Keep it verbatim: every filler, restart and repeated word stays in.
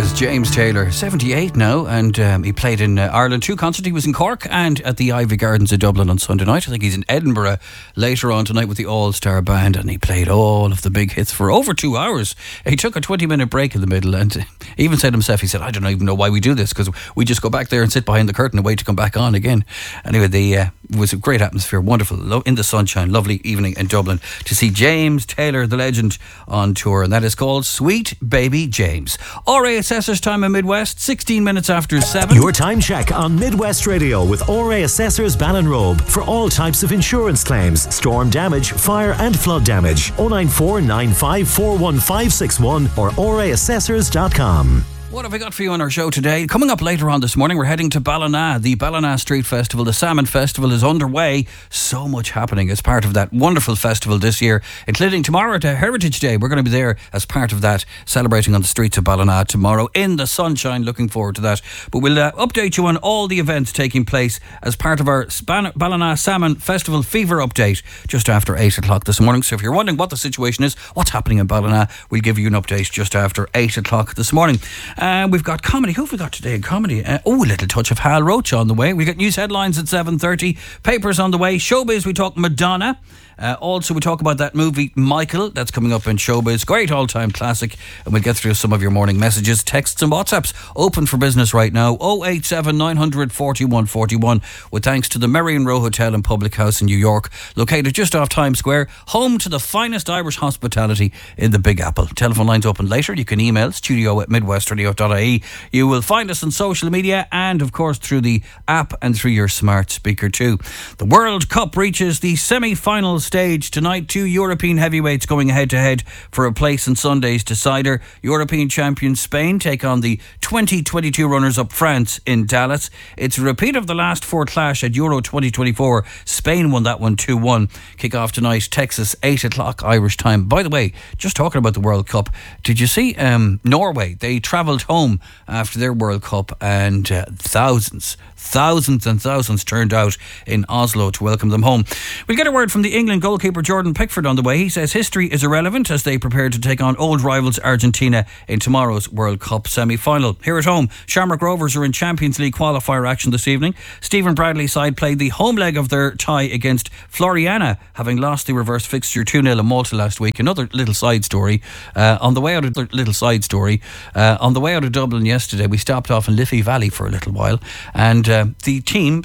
is James Taylor, seventy-eight now, and um, he played in uh, Ireland two concerts. He was in Cork and at the Ivy Gardens of Dublin on Sunday night. I think he's in Edinburgh later on tonight with the All-Star Band, and he played all of the big hits for over two hours. He took a twenty minute break in the middle, and he even said himself, he said, I don't even know why we do this, because we just go back there and sit behind the curtain and wait to come back on again. Anyway, the, uh, it was a great atmosphere, wonderful, lo- in the sunshine, lovely evening in Dublin to see James Taylor, the legend, on tour, and that is called Sweet Baby James. R A Assessors time in Midwest, sixteen minutes after seven. Your time check on Midwest Radio with R A Assessors Ballinrobe for all types of insurance claims, storm damage, fire and flood damage. oh nine four nine five four one five six one or r a assessors dot com. What have we got for you on our show today? Coming up later on this morning, we're heading to Ballina. The Ballina Street Festival, the Salmon Festival, is underway. So much happening as part of that wonderful festival this year, including tomorrow to Heritage Day. We're going to be there as part of that, celebrating on the streets of Ballina tomorrow in the sunshine. Looking forward to that. But we'll uh, update you on all the events taking place as part of our Span- Ballina Salmon Festival Fever update just after eight o'clock this morning. So if you're wondering what the situation is, what's happening in Ballina, we'll give you an update just after eight o'clock this morning. And uh, we've got comedy. Who have we got today in comedy? Uh, oh, a little touch of Hal Roach on the way. We got news headlines at seven thirty. Papers on the way. Showbiz, we talk Madonna. Uh, also, we talk about that movie Michael that's coming up in Showbiz. Great all-time classic. And we'll get through some of your morning messages, texts and WhatsApps. Open for business right now. oh eight seven nine hundred forty-one forty-one. With thanks to the Merrion Row Hotel and Public House in New York, located just off Times Square, home to the finest Irish hospitality in the Big Apple. Telephone lines open later. You can email studio at midwestradio dot I E. You will find us on social media and, of course, through the app and through your smart speaker too. The World Cup reaches the semi-final stage tonight. Two European heavyweights going head-to-head for a place in Sunday's decider. European champions Spain take on the twenty twenty-two runners-up France in Dallas. It's a repeat of the last four clash at Euro twenty twenty-four. Spain won that one two one. Kick off tonight, Texas, eight o'clock Irish time. By the way, just talking about the World Cup, did you see um, Norway? They travelled home after their World Cup, and uh, thousands Thousands and thousands turned out in Oslo to welcome them home. We'll get a word from the England goalkeeper Jordan Pickford on the way. He says history is irrelevant as they prepare to take on old rivals Argentina in tomorrow's World Cup semi-final. Here at home, Shamrock Rovers are in Champions League qualifier action this evening. Stephen Bradley's side played the home leg of their tie against Floriana, having lost the reverse fixture two nil in Malta last week. Another little side story. Uh, on the way out of little side story. Uh, on the way out of Dublin yesterday, we stopped off in Liffey Valley for a little while, and uh, the team